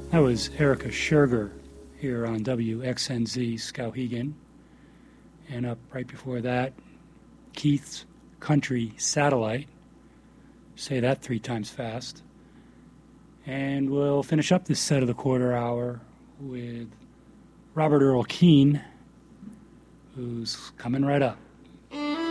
That was Erica Scherger here on WXNZ Skowhegan. And up right before that, Keith's Country Satellite. Say that 3 times fast. And we'll finish up this set of the quarter hour with Robert Earl Keen, who's coming right up.